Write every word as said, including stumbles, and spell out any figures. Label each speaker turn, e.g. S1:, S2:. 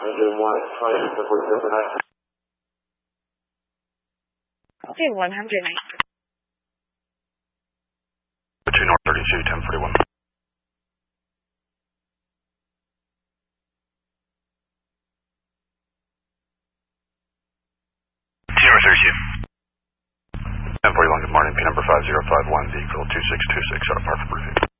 S1: Okay, one hundred nine.
S2: two North thirty-two, ten forty-one. Zero thirty-two. ten forty-one, good morning. P number five zero five one, vehicle two six two six, out of Park for briefing.